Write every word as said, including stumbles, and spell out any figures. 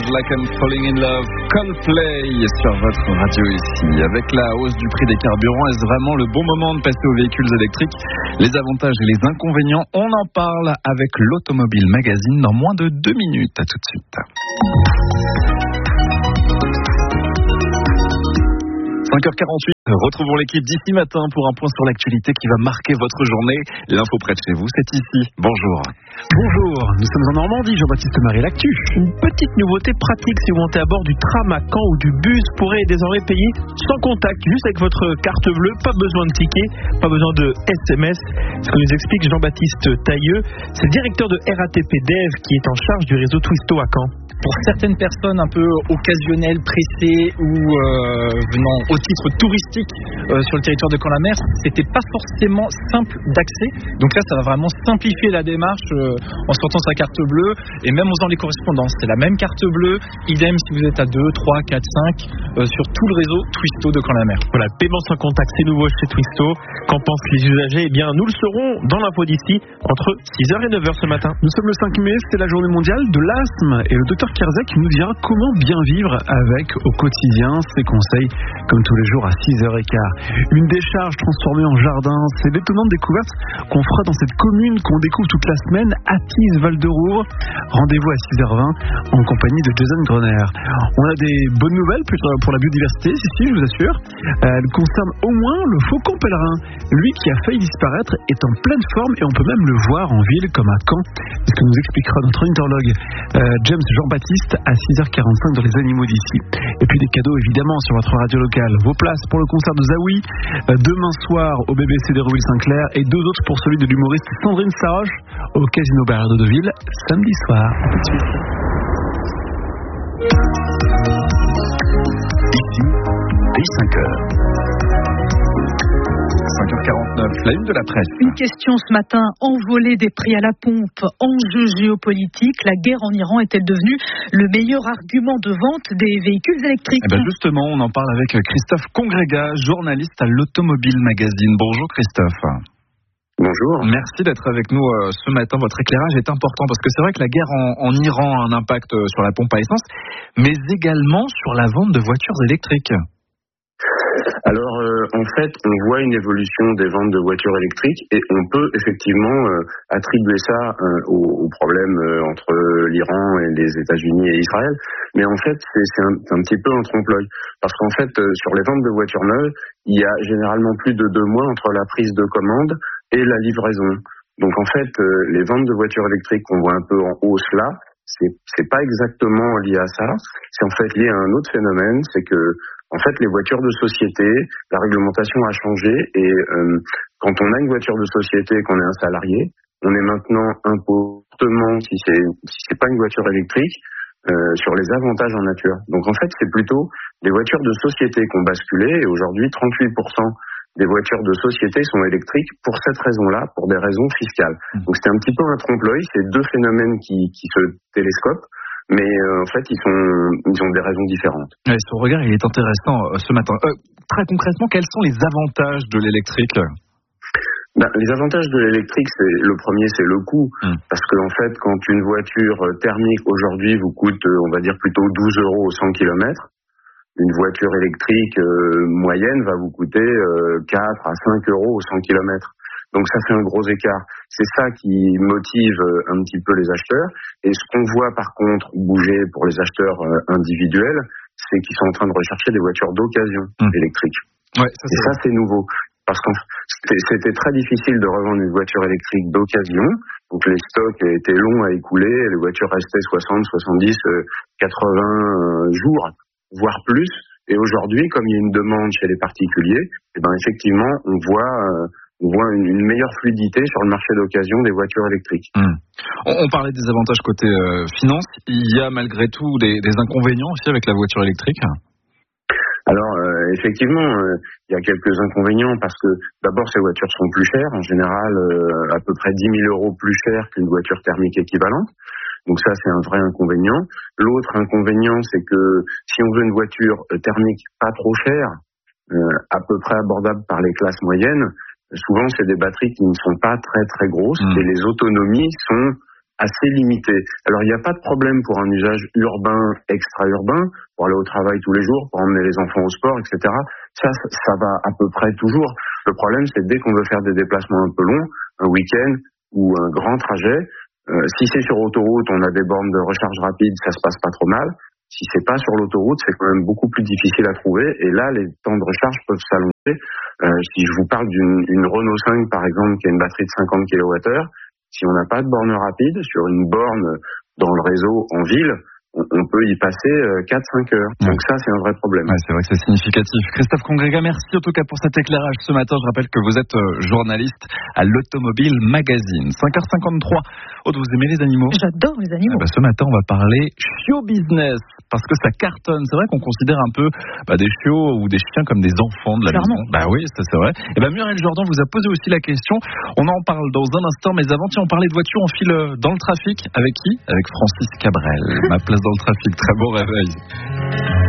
Like I'm Falling in Love, Coldplay sur votre radio ici. Avec la hausse du prix des carburants, est-ce vraiment le bon moment de passer aux véhicules électriques? Les avantages et les inconvénients, on en parle avec l'Automobile Magazine dans moins de deux minutes. À tout de suite. cinq heures quarante-huit, retrouvons l'équipe d'ici matin pour un point sur l'actualité qui va marquer votre journée. L'info près de chez vous, c'est ici. Bonjour. Bonjour, nous sommes en Normandie, Jean-Baptiste Marie, l'actu. Une petite nouveauté pratique si vous montez à bord du tram à Caen ou du bus, vous pourrez désormais payer sans contact, juste avec votre carte bleue, pas besoin de ticket, pas besoin de S M S. Ce que nous explique Jean-Baptiste Tailleux, c'est le directeur de R A T P Dev qui est en charge du réseau Twisto à Caen. Pour certaines personnes un peu occasionnelles, pressées ou euh, venant au titre touristique euh, sur le territoire de Caen-la-Mer, c'était pas forcément simple d'accès. Donc là, ça va vraiment simplifier la démarche euh, en sortant sa carte bleue et même en faisant les correspondances. C'est la même carte bleue, idem si vous êtes à deux, trois, quatre, cinq euh, sur tout le réseau Twisto de Caen-la-Mer. Voilà, paiement sans contact, c'est nouveau chez Twisto. Qu'en pensent les usagers? Eh bien, nous le saurons dans l'info d'ici entre six heures et neuf heures ce matin. Nous sommes le cinq mai, c'est la journée mondiale de l'asthme et le docteur Kierzek nous dira comment bien vivre avec au quotidien. Ses conseils comme tous les jours à six heures quinze. Une décharge transformée en jardin, c'est l'étonnante découverte qu'on fera dans cette commune qu'on découvre toute la semaine à Val-de-Rouvre. Rendez-vous à six heures vingt en compagnie de Jason Grenier. On a des bonnes nouvelles pour la biodiversité, si, si, je vous assure. Elle concerne au moins le faucon pèlerin. Lui qui a failli disparaître est en pleine forme et on peut même le voir en ville comme à Caen. C'est ce que nous expliquera notre ornithologue euh, James Jean-Baptiste à six heures quarante-cinq dans les animaux d'ici. Et puis des cadeaux évidemment sur votre radio locale. Vos places pour le concert de Zawi euh, demain soir au B B C d'Hérouville-Saint-Clair et deux autres pour celui de l'humoriste Sandrine Saroche au Casino Barrière de Deauville samedi soir. À tout de suite. Ici, dès cinq heures. cinq heures quarante-neuf, la une de la presse. Une question ce matin, envolée des prix à la pompe, enjeu géopolitique, la guerre en Iran est-elle devenue le meilleur argument de vente des véhicules électriques? Eh ben justement, on en parle avec Christophe Congrégat, journaliste à l'Automobile Magazine. Bonjour Christophe. Bonjour. Merci d'être avec nous euh, ce matin. Votre éclairage est important parce que c'est vrai que la guerre en, en Iran a un impact euh, sur la pompe à essence, mais également sur la vente de voitures électriques. Alors, euh, en fait, on voit une évolution des ventes de voitures électriques et on peut effectivement euh, attribuer ça euh, au, au problème euh, entre l'Iran et les États-Unis et Israël. Mais en fait, c'est, c'est, un, c'est un petit peu un trompe-l'œil. Parce qu'en fait, euh, sur les ventes de voitures neuves, il y a généralement plus de deux mois entre la prise de commande et la livraison. Donc en fait, euh, les ventes de voitures électriques qu'on voit un peu en hausse là, c'est, c'est pas exactement lié à ça. C'est en fait lié à un autre phénomène, c'est que en fait, les voitures de société, la réglementation a changé et euh, quand on a une voiture de société et qu'on est un salarié, on est maintenant impostement, si c'est si c'est pas une voiture électrique, euh, sur les avantages en nature. Donc en fait, c'est plutôt les voitures de société qui ont basculé et aujourd'hui, trente-huit pour cent des voitures de société sont électriques pour cette raison-là, pour des raisons fiscales. Donc c'est un petit peu un trompe-l'œil, c'est deux phénomènes qui, qui se télescopent. Mais euh, en fait, ils, sont, ils ont des raisons différentes. Ouais, son regard, il est intéressant euh, ce matin. Euh, très concrètement, quels sont les avantages de l'électrique? Ben, les avantages de l'électrique, c'est le premier, c'est le coût. Mmh. Parce que en fait, quand une voiture thermique aujourd'hui vous coûte, on va dire plutôt douze euros au cent kilomètres, une voiture électrique euh, moyenne va vous coûter euh, quatre à cinq euros au cent kilomètres. Donc ça fait un gros écart. C'est ça qui motive un petit peu les acheteurs. Et ce qu'on voit par contre bouger pour les acheteurs individuels, c'est qu'ils sont en train de rechercher des voitures d'occasion mmh. électriques. Ouais, ça, et ça c'est nouveau. Parce que c'était très difficile de revendre une voiture électrique d'occasion. Donc les stocks étaient longs à écouler. Les voitures restaient soixante, soixante-dix, quatre-vingts jours, voire plus. Et aujourd'hui, comme il y a une demande chez les particuliers, eh ben effectivement, on voit... Euh, on voit une, une meilleure fluidité sur le marché d'occasion des voitures électriques. Mmh. On, on parlait des avantages côté euh, finance. Il y a malgré tout des, des inconvénients aussi avec la voiture électrique? Alors, euh, effectivement, euh, il y a quelques inconvénients parce que d'abord, ces voitures sont plus chères. En général, euh, à peu près dix mille euros plus chères qu'une voiture thermique équivalente. Donc ça, c'est un vrai inconvénient. L'autre inconvénient, c'est que si on veut une voiture thermique pas trop chère, euh, à peu près abordable par les classes moyennes, souvent, c'est des batteries qui ne sont pas très très grosses mmh. et les autonomies sont assez limité. Alors, il n'y a pas de problème pour un usage urbain, extra-urbain, pour aller au travail tous les jours, pour emmener les enfants au sport, et cetera. Ça, ça va à peu près toujours. Le problème, c'est dès qu'on veut faire des déplacements un peu longs, un week-end ou un grand trajet, euh, si c'est sur autoroute, on a des bornes de recharge rapide, ça se passe pas trop mal. Si c'est pas sur l'autoroute, c'est quand même beaucoup plus difficile à trouver. Et là, les temps de recharge peuvent s'allonger. Euh, si je vous parle d'une une Renault cinq, par exemple, qui a une batterie de cinquante kilowattheures, si on n'a pas de borne rapide, sur une borne dans le réseau en ville, on, on peut y passer quatre à cinq heures. Ouais. Donc ça, c'est un vrai problème. Ouais, c'est vrai que c'est significatif. Christophe Congrega, merci en tout cas pour cet éclairage ce matin. Je rappelle que vous êtes journaliste à l'Automobile Magazine. cinq heures cinquante-trois. Aude, vous aimez les animaux ? J'adore les animaux. Ah bah, ce matin, on va parler chiot business parce que ça cartonne. C'est vrai qu'on considère un peu bah, des chiots ou des chiens comme des enfants de la Clairement. maison. Bah oui, ça c'est vrai. Et ben bah, Muriel Jordan vous a posé aussi la question. On en parle dans un instant, mais avant, tiens, on parlait de voitures. On file dans le trafic avec qui ? Avec Francis Cabrel. Ma place dans le trafic. Très bon réveil.